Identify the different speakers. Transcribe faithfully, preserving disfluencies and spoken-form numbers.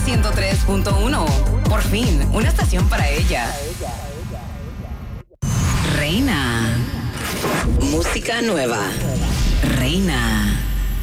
Speaker 1: ciento tres punto uno. Por fin, una estación para ella. Reina. Música nueva. Reina.